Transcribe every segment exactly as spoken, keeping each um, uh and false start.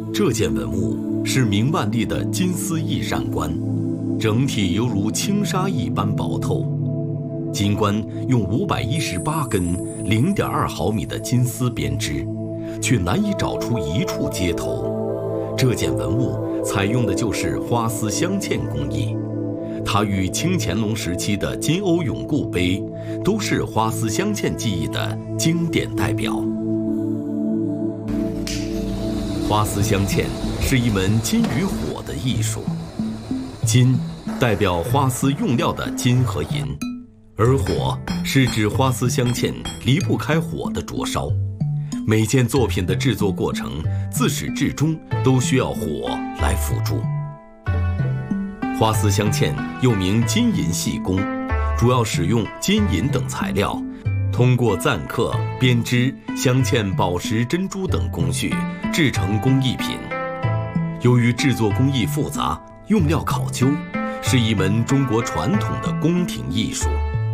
这件文物是明万历的金丝翼扇冠，整体犹如轻纱一般薄透。金冠用五百一十八根零点二毫米的金丝编织，却难以找出一处接头。这件文物采用的就是花丝镶嵌工艺，它与清乾隆时期的金瓯永固杯都是花丝镶嵌技艺的经典代表。花丝镶嵌是一门金与火的艺术，金代表花丝用料的金和银，而火是指花丝镶嵌离不开火的灼烧。每件作品的制作过程自始至终都需要火来辅助。花丝镶嵌又名金银细工，主要使用金银等材料，通过錾刻、编织、镶嵌宝石、珍珠等工序制成工艺品。由于制作工艺复杂，用料考究，是一门中国传统的宫廷艺术。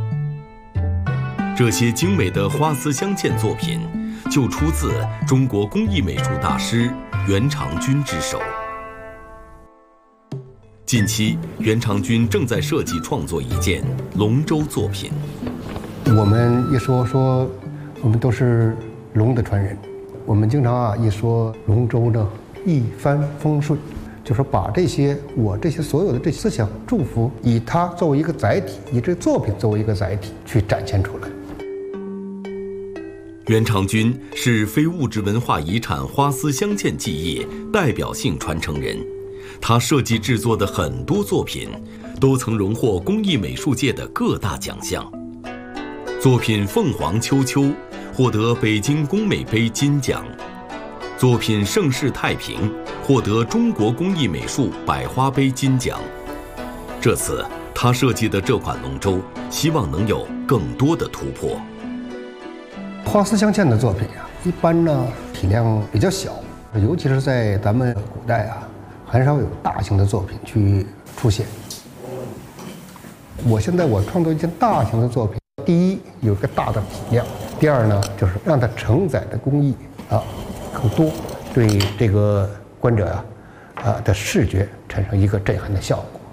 这些精美的花丝镶嵌作品就出自中国工艺美术大师袁长军之手。近期，袁长军正在设计创作一件龙舟作品。 我们一说说，我们都是龙的传人。我们经常啊一说龙舟呢，一帆风顺，就是把这些我这些所有的这些思想祝福，以它作为一个载体，以这个作品作为一个载体去展现出来。 袁长军是非物质文化遗产花丝镶嵌技艺代表性传承人，他设计制作的很多作品都曾荣获工艺美术界的各大奖项。作品《凤凰秋秋》获得北京工美杯金奖，作品《盛世太平》获得中国工艺美术百花杯金奖。这次他设计的这款龙舟，希望能有更多的突破。 花丝镶嵌的作品啊，一般呢体量比较小，尤其是在咱们古代啊，很少有大型的作品去出现。我现在我创作一件大型的作品，第一有一个大的体量，第二呢就是让它承载的工艺啊更多，对这个观者啊啊的视觉产生一个震撼的效果。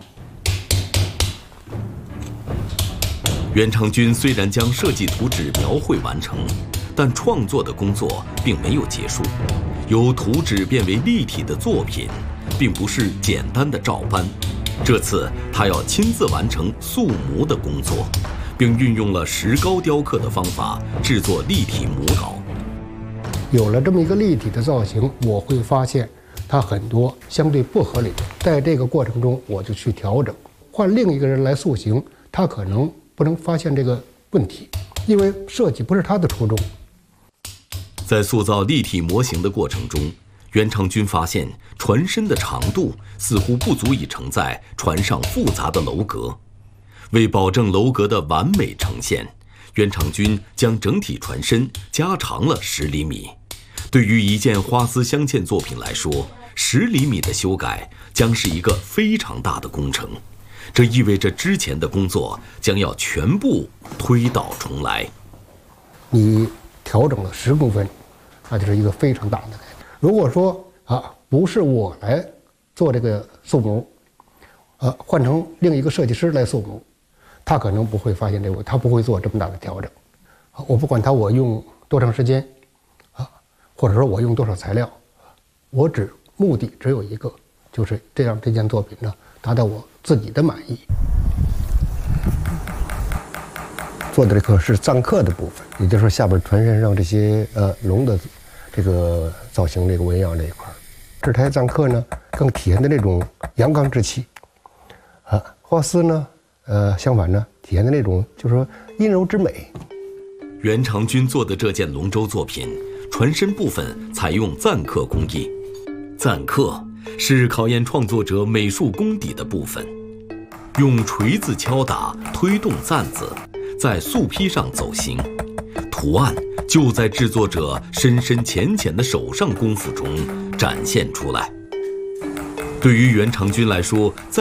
袁长军虽然将设计图纸描绘完成，但创作的工作并没有结束。由图纸变为立体的作品，并不是简单的照搬。这次他要亲自完成塑模的工作，并运用了石膏雕刻的方法制作立体模稿。 有了这么一个立体的造型，我会发现它很多相对不合理，在这个过程中我就去调整，换另一个人来塑形，他可能不能发现这个问题，因为设计不是他的初衷。 在塑造立体模型的过程中，袁长军发现船身的长度似乎不足以承载船上复杂的楼阁。为保证楼阁的完美呈现，袁长军将整体船身加长了十厘米。对于一件花丝镶嵌作品来说，十厘米的修改将是一个非常大的工程。这意味着之前的工作将要全部推倒重来。 你调整了十公分，那就是一个非常大的改变。如果说啊，不是我来做这个塑模，呃，换成另一个设计师来塑模，他可能不会发现这个，他不会做这么大的调整。我不管他我用多长时间，啊，或者说我用多少材料，我只目的只有一个，就是这样这件作品呢达到我自己的满意。做的这个是錾刻的部分，也就是说下边船身上这些呃龙的这个造型这个纹样这一块，制台錾刻呢更体现的那种阳刚之气，啊，花丝呢呃相反呢体现的那种就是说阴柔之美。 袁长军做的这件龙舟作品，船身部分采用錾刻工艺，錾刻是考验创作者美术功底的部分，用锤子敲打推动錾子，在素坯上走形，图案就在制作者深深浅浅的手上功夫中展现出来。对于袁长军来说，